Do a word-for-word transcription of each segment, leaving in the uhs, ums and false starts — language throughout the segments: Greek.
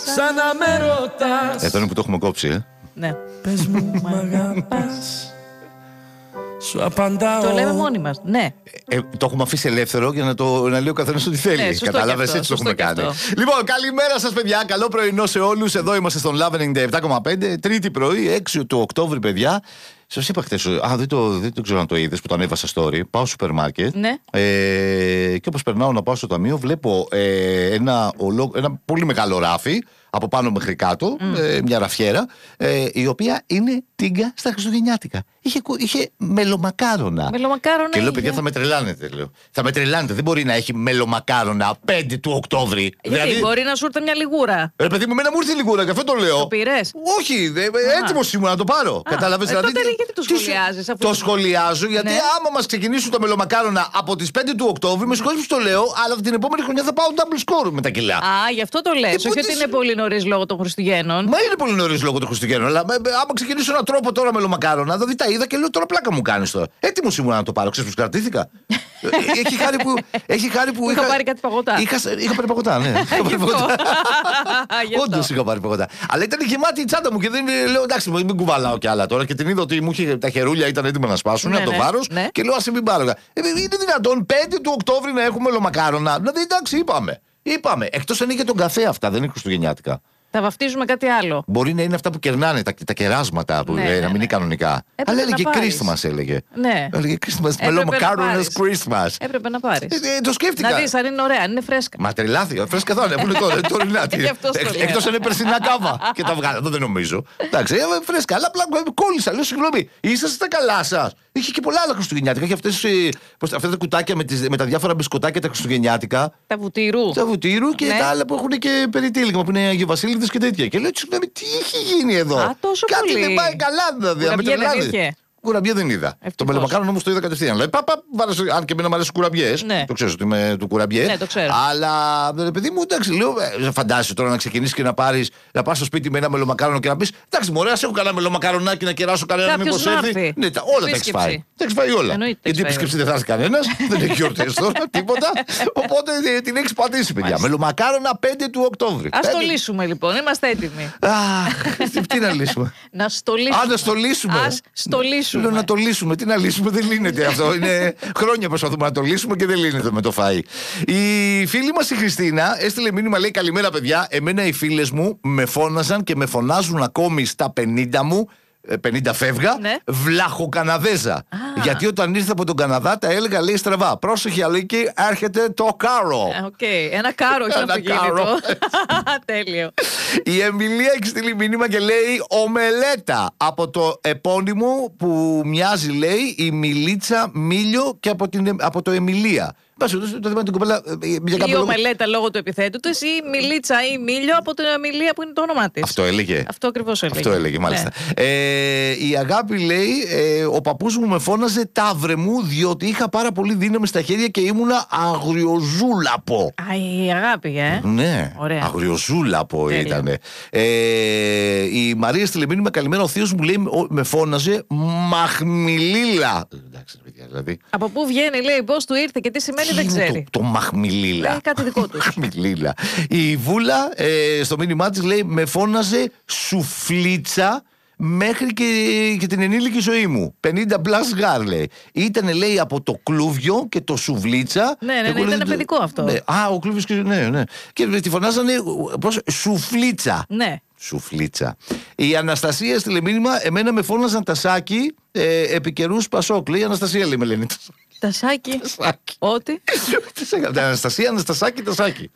σαν να με ρωτάς. Εδώ είναι που το έχουμε κόψει, ε. Ναι. Πες μου μ' αγαπάς. Σου απαντάω. Το λέμε μόνοι μας. Ναι. Ε, το έχουμε αφήσει ελεύθερο για να, το, να λέει ο καθένας ό,τι θέλει. Ναι, σωστό Κατάλαβες, και αυτό, έτσι το έχουμε σωστό και κάνει. αυτό. Λοιπόν, καλημέρα σας, παιδιά. Καλό πρωινό σε όλους. Εδώ είμαστε στον Love ενενήντα επτά κόμμα πέντε. Τρίτη πρωί, έξι του Οκτώβρη, παιδιά. Σας είπα χθες, α, δεν το, δεν το ξέρω αν το είδες που το ανέβασα story. Πάω στο σούπερ μάρκετ. Ναι. Ε, και όπως περνάω να πάω στο ταμείο, βλέπω ε, ένα, ολό, ένα πολύ μεγάλο ράφι από πάνω μέχρι κάτω, mm. ε, μια ραφιέρα, ε, η οποία είναι τίγκα στα Χριστουγεννιάτικα. Είχε, είχε μελομακάρονα. Μελομακάρονα. Και λέω, είχε. παιδιά, θα με τρελάνετε. Λέω. Θα με τρελάνετε. Δεν μπορεί να έχει μελομακάρονα πέντε του Οκτώβρη. Γιατί δηλαδή, μπορεί να σου έρθει μια λιγούρα. ρε παιδί μου, εμένα μου ήρθε η λιγούρα και αυτό το λέω. Το πήρες? Όχι, έτοιμο ήμουν να το πάρω. Κατάλαβες, ε, δηλαδή. τότε γιατί το σχολιάζεις, αφού- Το σχολιάζω γιατί Ναι. άμα μας ξεκινήσουν τα μελομακάρονα από τις πέντε του Οκτώβρη, με συγχωρείς που το λέω, αλλά την επόμενη χρονιά θα πάω double score με τα κιλά. Α, γι' αυτό το λες. Ε, Όχι πότε ότι σου- είναι πολύ νωρίς λόγω των Χριστουγέννων. Μα είναι πολύ νωρίς λόγω των Χριστουγέννων. Αλλά ε, ε, άμα ξεκινήσω έναν τρόπο τώρα μελομακάρονα, δηλαδή τα είδα και λέω τώρα πλάκα μου κάνεις τώρα. Έτοιμο ήμουν να το πάρω. Ξέρεις πως κρατήθηκα. Ε, έχει χάρη που. Έχει χάρη που Είχα πάρει κάτι παγωτά. Είχα, είχα πάρει παγωτά, ναι. Είχα πάρει παγωτά. Γι' αυτό. Όντως είχα πάρει παγωτά. Αλλά ήταν γεμάτη η τσάντα μου και δεν λέω εντάξει, μην κουβαλάω κι άλλα τώρα. Και την είδα ότι μου είχε, τα χερούλια ήταν έτοιμα να σπάσουν Ναι, από το ναι, βάρος ναι. και λέω ας μην πάρω. Ε, είναι δυνατόν πέντε του Οκτώβρη να έχουμε μελομακάρονα. Δηλαδή εντάξει, είπαμε. Είπαμε. Εκτός αν είναι για τον καφέ αυτά, δεν είναι χριστουγεννιάτικα. Θα βαφτίζουμε κάτι άλλο. Μπορεί να είναι αυτά που κερνάνε, τα, τα κεράσματα, που, Ναι, ε, ναι, να μην ναι. είναι κανονικά. Έπρεπε Αλλά να έλεγε πάρεις. Christmas, έλεγε. Ναι. Έλεγε Christmas, Έπρεπε να μελομακάρονας πάρεις. Christmas. Έπρεπε να πάρεις. Ε, ε, το σκέφτηκα. Να δεις αν είναι ωραία, αν είναι φρέσκα. Μα τρελάθηκα, φρέσκα θα είναι, που είναι τώρα, τωρινά. Γι' αυτό στο λέω. Εκτός αν είναι περσινά κάβα και τα βγάλα, αυτό δεν νομίζω. Εντάξει, ε, φρέσκα, αλλά απλά κόλλησα, λέω συγγνώμη, είσαστε στα καλά σας. Είχε και πολλά άλλα χριστουγεννιάτικα, είχε αυτές, ε, πώς- αυτά τα κουτάκια με, τις, με τα διάφορα μπισκοτάκια τα χριστουγεννιάτικα. Τα βουτύρου. Τα βουτύρου και Ναι. τα άλλα που έχουν και περιτύλιγμα που είναι Αγίου Βασίλειδες και τέτοια. Και λέω, συγγνώμη, τι έχει γίνει εδώ. Α, τόσο Κάτι πολύ. δεν πάει καλά, δηλαδή. να με Κουραμπιέ δεν τρελάνετε. είχε. Κουραμπιέ δεν είδα. Ευτυχώς. Το μελομακάρονο όμως το είδα κατευθείαν. Δηλαδή, πα, πα, βάρεσε, αν και εμένα μου αρέσουν κουραμπιές. Ναι. Το ξέρεις ότι είμαι του κουραμπιέ. Ναι, το ξέρω. Αλλά ρε παιδί μου, εντάξει, λέω, ε, φαντάζεσαι τώρα να ξεκινήσει και να πάρει, να πα στο σπίτι με ένα μελομακάρονο και να πει, εντάξει, μωρέ, σε έχω κανένα μελομακαρονάκι να κεράσω κανένα, Κάποιος μήπως να έρθει. έρθει. Ναι, τα, όλα τα έχει Επίσκεψη. φάει. Τα έχει φάει όλα. Εννοείται τα Γιατί έχεις φάει επίσκεψη δεν θα έρθει κανένα, δεν έχει γιορτές τώρα, τίποτα. Οπότε ε, την έχει πατήσει, παιδιά. Μελομακάρονα πέντε του Οκτώβρη. Ας το Πέντε. λύσουμε λοιπόν, είμαστε έτοιμοι. Αχ, τι να λύσουμε. Να στολίσουμε. Α, να στολίσουμε. Ας στολίσουμε. Λέω να το λύσουμε. Τι να λύσουμε, δεν λύνεται αυτό. Είναι χρόνια προσπαθούμε να το λύσουμε και δεν λύνεται με το φαΐ. Η φίλη μας η Χριστίνα έστειλε μήνυμα, λέει καλημέρα παιδιά. Εμένα οι φίλες μου με φώναζαν και με φωνάζουν ακόμη στα πενήντα μου. πενήντα φεύγα, Ναι. βλαχοκαναδέζα. Γιατί όταν ήρθα από τον Καναδά τα έλεγα, λέει στραβά. Πρόσεχε, Αλίκη, έρχεται το κάρο. Α, οκ. Ένα κάρο έχει Ένα αυτοκίνητο. κάρο. Τέλειο. Η Εμιλία έχει στείλει μήνυμα και λέει ομελέτα από το επώνυμο που μοιάζει, λέει, η Μιλίτσα Μίλιο και από, την, από το Εμιλία. Πας, το, το θέμα την κοπέλα. ε, Για Ή κάποιο λόγο- ομελέτα λόγω του επιθέτου της ή Μιλίτσα ή Μίλιο από την Εμιλία που είναι το όνομά της. Αυτό έλεγε. Αυτό ακριβώς έλεγε. Αυτό έλεγε, μάλιστα. Ε, η Αγάπη λέει: ε, ο παππούς μου με φώναζε ταύρε μου, διότι είχα πάρα πολύ δύναμη στα χέρια και ήμουνα αγριοζούλαπο. Α, η αγάπη, ε. Ναι, Ωραία. αγριοζούλαπο Τέλεια. ήτανε. Ε, η Μαρία στείλε μήνυμα καλημέρα. Ο θείος μου λέει, ο- με φώναζε Μαχμιλίλα. Εντάξει, παιδιά, δηλαδή. Από πού βγαίνει, λέει, πώς του ήρθε και τι σημαίνει, Τι δεν είναι ξέρει. Το, το Μαχμιλίλα. Έχει κάτι δικό του. Μαχμιλίλα. Η Βούλα ε, στο μήνυμά της λέει με φώναζε Σουφλίτσα μέχρι και, και την ενήλικη ζωή μου. πενήντα plus γάρ, λέει. Ήτανε, λέει, από το κλούβιο και το Σουβλίτσα. Ναι, ναι, ναι, Εγώ, ήταν λέει, παιδικό αυτό. Ναι. Α, ο κλούβιος και. Ναι, ναι. Και τη φωνάζανε πώς, Σουφλίτσα. Ναι. Σουφλίτσα. Η Αναστασία στείλε μήνυμα, εμένα με φώναζαν τασάκι ε, επί καιρούς Πασόκ. Λέει η Αναστασία, λέει με λένε. Τασάκι. Τασάκι. Ό,τι. Την Αναστασία, Αναστασάκι, τασάκι.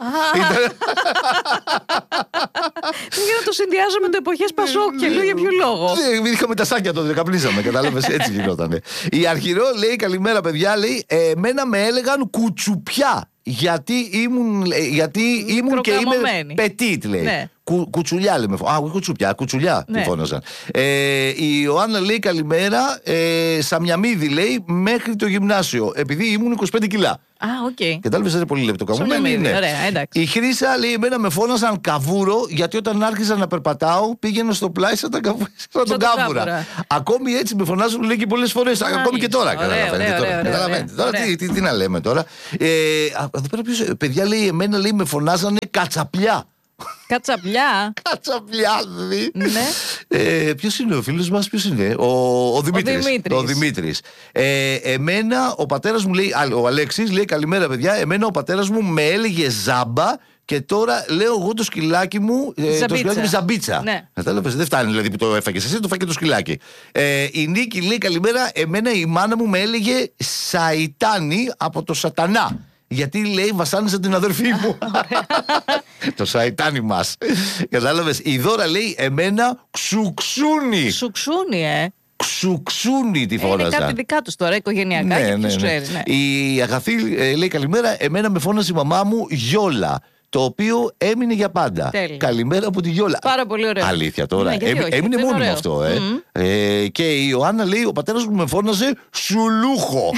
Δεν για να το συνδυάζω με το εποχές Πασόκ και λέω για ποιο λόγο. Ναι, είχαμε τα σάκια τότε, καπνίζαμε, κατάλαβες, έτσι γινότανε. Η Αρχηρό λέει, καλημέρα παιδιά, λέει, εμένα με έλεγαν κουτσουπιά. Γιατί ήμουν, λέει, γιατί ήμουν και είμαι Μικροκαμωμένη. πετίτ, λέει. Ναι. Κου, κουτσουλιά λέμε. Α, όχι κουτσουπιά, κουτσουλιά Ναι. τη φώναζαν. Ε, η Ιωάννα λέει καλημέρα, ε, Σαμιαμίδη λέει, μέχρι το γυμνάσιο, επειδή ήμουν είκοσι πέντε κιλά. Α, οκ. Κατάλαβες, είναι πολύ λεπτό καμωμένη. Σαμιαμίδη, Ναι. ωραία, εντάξει. Η Χρύσα λέει: εμένα με φώναζαν καβούρο, γιατί όταν άρχισα να περπατάω πήγαινα στο πλάι σαν, τα καβου... σαν τον τον κάβουρα. κάβουρα. Ακόμη έτσι με φωνάζουν, λέει, και πολλές φορές. Ακόμη και τώρα. Ωραία, Καταλαβαίνετε ωραία, τώρα. ωραία, Καταλαβαίνετε. ωραία. Τώρα τι, τι, τι να λέμε τώρα. Ε, α, εδώ πέρα ποιος, παιδιά λέει: εμένα λέει, με φωνάζανε κατσαπλιά. Κατσαπλιά. Κατσαπλιάδη. Ναι. Ε, ποιος είναι ο φίλος μας, ποιος είναι? Ο, ο Δημήτρης. Δημήτρης. Ο Δημήτρης. Ε, εμένα ο πατέρας μου λέει, ο Αλέξης λέει καλημέρα παιδιά, εμένα ο πατέρας μου με έλεγε ζάμπα και τώρα λέω εγώ το σκυλάκι μου ε, το σκυλάκι μου ζαμπίτσα. Ναι. Κατάλαβες, δεν φτάνει δηλαδή που το έφαγες εσύ, το φάγε το σκυλάκι. Ε, η Νίκη λέει καλημέρα, εμένα η μάνα μου με έλεγε Σαϊτάνη από το σατανά. Γιατί λέει βασάνιζε την αδερφή μου. Το Σαϊτάνι μας. Κατάλαβες. Η Δώρα λέει εμένα ξουξούνι. Ξουξούνι, ε. Ξουξούνι τη φώναζα. Είναι κάτι δικά τους τώρα, οικογενειακά. Ναι, και ναι, ποιος ναι. ξέρει, ναι. Η Αγαθή ε, λέει καλημέρα. Εμένα με φώναζε η μαμά μου Γιόλα. Το οποίο έμεινε για πάντα. Τέλεια. Καλημέρα από τη Γιόλα. Πάρα πολύ ωραίο. Αλήθεια τώρα. Ναι, γιατί Έμει- όχι, έμεινε δεν είναι μόνιμο ωραίο. αυτό. Ε. Μμμ. Ε, και η Ιωάννα λέει: ο πατέρας μου με φώναζε Σουλούχο.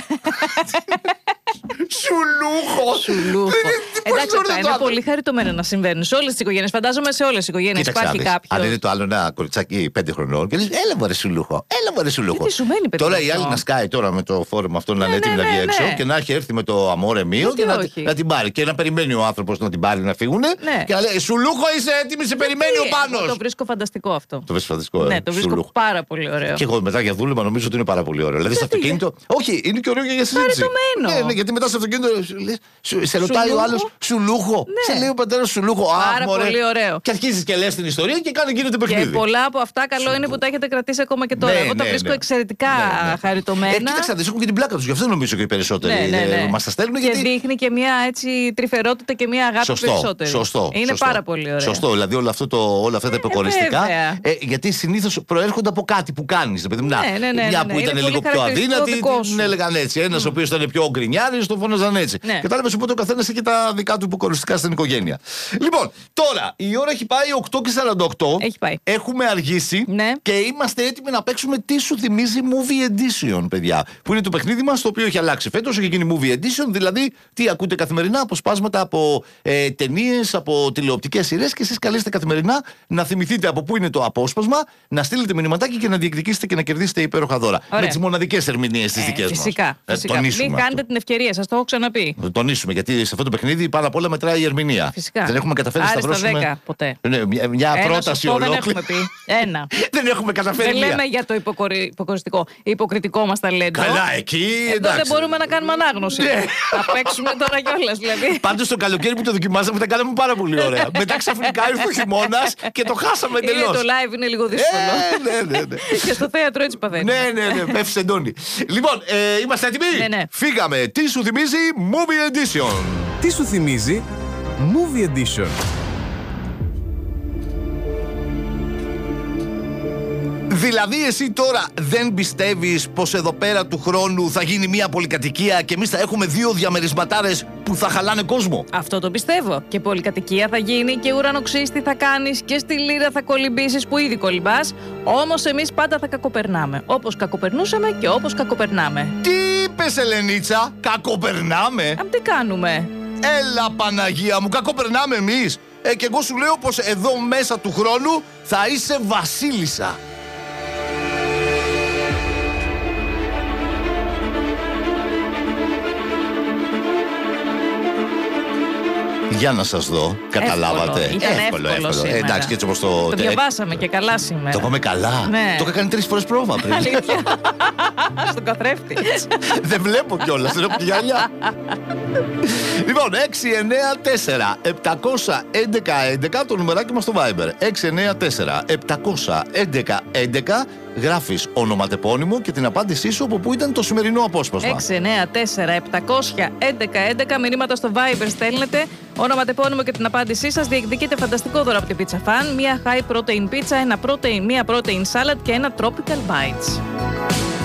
Σουλούχο. Σουλούχο. Εντάξει, αυτά είναι πολύ χαριτωμένα να συμβαίνουν σε όλες τις οικογένειες. Φαντάζομαι σε όλες τις οικογένειες υπάρχει κάποιο. Αν είναι το άλλο ένα κοριτσάκι πέντε χρονών και λες, έλα μωρέ Σουλούχο, έλα μωρέ Σουλούχο. Τι σου μένει, παιδί Τώρα μου, η άλλη αυτό? να σκάει τώρα με το φόρεμα αυτό να είναι Ναι, έτοιμη ναι, να βγει ναι, έξω ναι. και να έχει έρθει με το αμόρε μείο Γιατί και να, όχι? να την πάρει. Και να περιμένει ο άνθρωπος να την πάρει να φύγουνε. Ναι. Και να λέει Σουλούχο είσαι έτοιμη, σε περιμένει ο Τι, Πάνος. εγώ το βρίσκω φανταστικό αυτό. Το βρίσκω φανταστικό. Ναι, ε, το βρίσκω Σουλούχο. πάρα πολύ ωραίο. Και εγώ μετά για δούλευμα νομίζω ότι είναι πάρα πολύ ωραίο. Δηλαδή στο Γιατί, αυτοκίνητο. Όχι, είναι και ωραίο για συζήτηση. Χαριτωμένο. Ναι, ναι, γιατί μετά στο αυτοκίνητο λες, σου- σε ρωτάει ο Σουλούχο. άλλο Σουλούχο. Ναι. Σε λέει ο πατέρα Σουλούχο. Πάρα Α, μωρέ. πολύ ωραίο. Και αρχίζει και λε την ιστορία και κάνει γίνεται Και παιχνίδι. πολλά από αυτά καλό είναι που τα έχετε κρατήσει ακόμα και τώρα. Ναι, Εγώ τα ναι, βρίσκω ναι. εξαιρετικά Ναι, ναι. χαριτωμένα. Ε, κοίταξε, δεν έχουν και την πλάκα του. Γι' αυτό νομίζω και οι περισσότεροι Ναι, ναι, ναι. μα τα στέλνουν. Και Γιατί... δείχνει και μια έτσι τρυφερότητα και μια αγάπη Σωστό, περισσότερη. σωστό. Είναι σωστό. πάρα πολύ ωραίο. Σωστό, δηλαδή όλα, αυτό το, όλα αυτά τα υποκοριστικά. βέβαια. Ε, γιατί συνήθω προέρχονται από κάτι που κάνει. Ναι, ναι, ναι, Μια ναι, που είναι ήταν πολύ λίγο πιο χαρακτηριστικό αδύνατη, δικό την σου. έλεγαν έτσι. Ένα ο οποίο ήταν πιο γκρινιάρη, τον φώναζαν έτσι. Ναι. Κατάλαβε, οπότε ο καθένα έχει τα δικά του υποκοριστικά στην οικογένεια. Λοιπόν, τώρα η ώρα έχει πάει οκτώ και σαράντα οκτώ. Έχει πάει. Έχουμε αργήσει Ναι. και είμαστε έτοιμοι να παίξουμε τι σου θυμίζει Movie Edition, παιδιά. Που είναι το παιχνίδι μας το οποίο έχει αλλάξει φέτος. Έχει γίνει Movie Edition, δηλαδή τι ακούτε καθημερινά, αποσπάσματα από ε, ταινίες, από τηλεοπτικές σειρές και εσείς καλείστε καθημερινά να θυμηθείτε από πού είναι το απόσπασμα, να στείλετε μηνυματάκι και να διεκδικήσετε και να κερδίσετε υπέροχα δώρα. Ωραία. Με τις μοναδικές ερμηνείες τις Ε, δικές μας. φυσικά. Ε, φυσικά. τονίσουμε Μην αυτό. κάνετε την ευκαιρία, σας το έχω ξαναπεί. Το τονίσουμε, γιατί σε αυτό το παιχνίδι πάνω απ' όλα μετράει η ερμηνεία. Φυσικά. Δεν έχουμε καταφέρει να Άριστα σταυρώσουμε. δέκα ποτέ. Ναι, μια, μια Ένα πρόταση σωστό δεν ολόκληρη. έχουμε πει. Ένα. Δεν έχουμε καταφέρει Δεν μία. λέμε για το υποκορι... υποκοριστικό. Υποκριτικό μας ταλέντο. Καλά, εκεί Εδώ εντάξει. δεν μπορούμε να κάνουμε ανάγνωση. Ναι. Θα παίξουμε τώρα κιόλας δηλαδή. Πάντως το καλοκαίρι που το δοκιμάσαμε τα κάναμε πάρα πολύ ωραία. Μετά ξαφνικά ήρθε ο χειμώνας και το χάσαμε Είναι εντελώς. το live είναι λίγο δύσκολο. Ε, ναι, ναι, ναι. Και στο θέατρο έτσι παθαίνει. Ναι, ναι, ναι, πέφτει εντόνι. Λοιπόν, ε, είμαστε έτοιμοι. Ναι, ναι. Φύγαμε. Τι σου θυμίζει Movie Edition. Τι σου θυμίζει Movie Edition. Δηλαδή, εσύ τώρα δεν πιστεύεις πως εδώ πέρα του χρόνου θα γίνει μια πολυκατοικία και εμείς θα έχουμε δύο διαμερισματάρες που θα χαλάνε κόσμο. Αυτό το πιστεύω. Και πολυκατοικία θα γίνει και ουρανοξύστη θα κάνεις και στη λίρα θα κολυμπήσεις που ήδη κολυμπάς. Όμως εμείς πάντα θα κακοπερνάμε. Όπως κακοπερνούσαμε και όπως κακοπερνάμε. Τι είπες, Ελενίτσα, κακοπερνάμε. Αν τι κάνουμε. Έλα Παναγία μου, κακό περνάμε εμείς. Ε, και εγώ σου λέω πως εδώ μέσα του χρόνου θα είσαι βασίλισσα. Για να σας δω, καταλάβατε. Εύκολο. Ήταν εύκολο σήμερα. Ε, εντάξει, και έτσι όπως το... Το διαβάσαμε και καλά σήμερα. Το πάμε καλά. Ναι. Το είχα κάνει τρεις φορές πρόβα πριν. Αλήθεια. Στον καθρέφτη. Δεν βλέπω κιόλας, δεν έχω και γυαλιά. Λοιπόν, έξι εννέα τέσσερα επτακόσια έντεκα έντεκα το νουμεράκι μας στο Viber. έξι εννέα τέσσερα επτακόσια έντεκα έντεκα. Γράφεις ονοματεπώνυμο και την απάντησή σου από πού ήταν το σημερινό απόσπασμα. έξι εννέα τέσσερα επτακόσια έντεκα έντεκα. Μηνύματα στο Viber στέλνετε. Ονοματεπώνυμο και την απάντησή σας. Διεκδικείτε φανταστικό δώρο από την Pizza Fan. Μία high protein pizza, ένα protein, μία protein salad και ένα tropical bites.